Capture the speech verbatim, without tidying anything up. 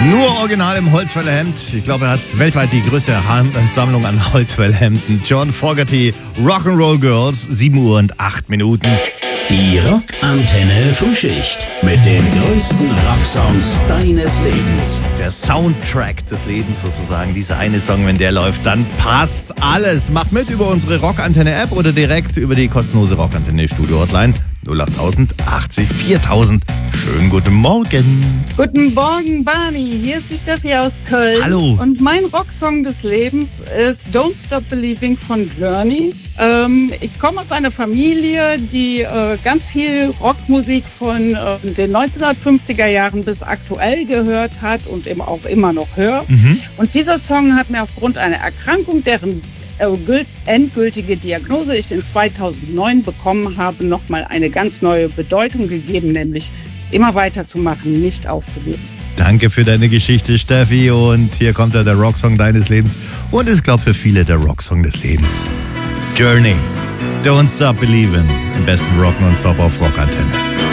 Nur original im Holzfäller Hemd. Ich glaube, er hat weltweit die größte Sammlung an Holzfäller Hemden. John Fogerty, Rock'n'Roll Girls, sieben Uhr und acht Minuten. Die Rockantenne Frühschicht mit den größten Rocksongs deines Lebens. Der Soundtrack des Lebens sozusagen. Dieser eine Song, wenn der läuft, dann passt alles. Macht mit über unsere Rockantenne-App oder direkt über die kostenlose Rockantenne-Studio-Hotline null acht null null achtzig viertausend. Schönen guten Morgen. Guten Morgen, Barney. Hier ist die Steffi aus Köln. Hallo. Und mein Rocksong des Lebens ist Don't Stop Believing von Journey. Ähm, ich komme aus einer Familie, die äh, ganz viel Rockmusik von äh, den neunzehnhundertfünfziger Jahren bis aktuell gehört hat und eben auch immer noch hört. Mhm. Und dieser Song hat mir aufgrund einer Erkrankung, deren endgültige Diagnose ich in zweitausendneun bekommen habe, nochmal eine ganz neue Bedeutung gegeben, nämlich immer weiterzumachen, nicht aufzugeben. Danke für deine Geschichte, Steffi. Und hier kommt ja der Rocksong deines Lebens. Und ist, glaube ich, für viele der Rocksong des Lebens. Journey. Don't Stop Believin'. Im besten Rock nonstop auf Rockantenne.